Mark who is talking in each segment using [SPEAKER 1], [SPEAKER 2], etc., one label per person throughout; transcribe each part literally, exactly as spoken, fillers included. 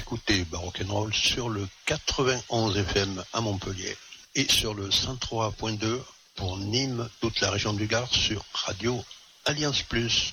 [SPEAKER 1] écoutez Barock'n'Roll sur le quatre-vingt-onze F M à Montpellier et sur le cent trois point deux pour Nîmes, toute la région du Gard sur Radio Alliance Plus.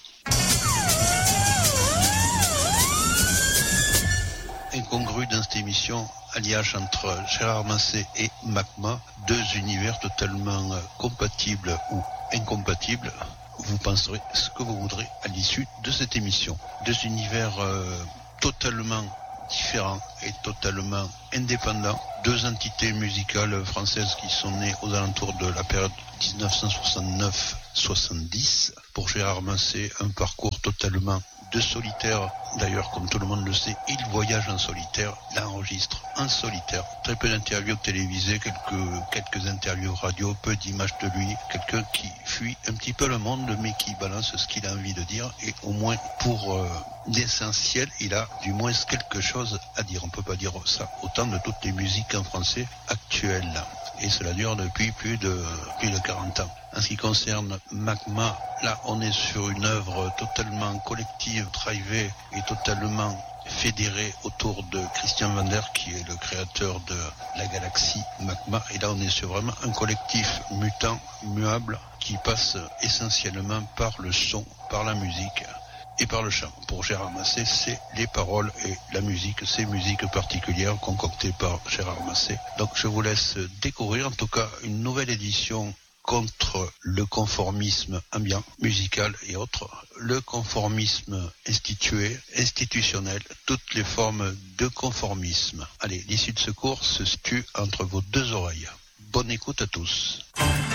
[SPEAKER 1] Incongru dans cette émission, alliage entre Gérard Massé et Magma, deux univers totalement compatibles ou incompatibles. Vous penserez ce que vous voudrez à l'issue de cette émission. Deux univers euh, totalement différents et totalement indépendants. Deux entités musicales françaises qui sont nées aux alentours de la période dix-neuf cent soixante-neuf soixante-dix. Pour Gérard Massé, un parcours totalement de solitaire. D'ailleurs, comme tout le monde le sait, il voyage en solitaire, il enregistre en solitaire. Très peu d'interviews télévisées, quelques, quelques interviews radio, peu d'images de lui. Quelqu'un qui fuit un petit peu le monde, mais qui balance ce qu'il a envie de dire. Et au moins, pour euh, l'essentiel, il a du moins quelque chose à dire. On peut pas dire ça autant de toutes les musiques en français actuelles. Et cela dure depuis plus de, plus de quarante ans. En ce qui concerne Magma, là on est sur une œuvre totalement collective, drivée et totalement fédérée autour de Christian Vander, qui est le créateur de la galaxie Magma. Et là on est sur vraiment un collectif mutant, muable, qui passe essentiellement par le son, par la musique et par le chant. Pour Gérard Massé, c'est les paroles et la musique, ces musiques particulières concoctées par Gérard Massé. Donc je vous laisse découvrir en tout cas une nouvelle édition contre le conformisme ambiant, musical et autres, le conformisme institué, institutionnel, toutes les formes de conformisme. Allez, l'issue de ce cours se situe entre vos deux oreilles. Bonne écoute à tous.